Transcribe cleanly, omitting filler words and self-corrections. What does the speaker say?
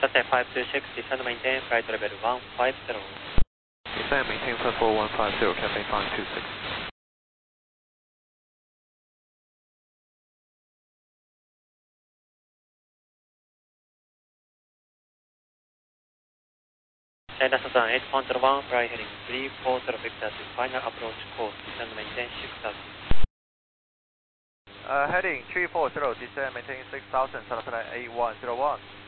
Sunset 526, descend maintain, flight level 150. Descend maintain, flight 4150, Cafe 526. China Southern 8101, fly heading 340 Victor to final approach course, descend maintain 6000. Heading 340, descend maintain 6000, Southern 8101.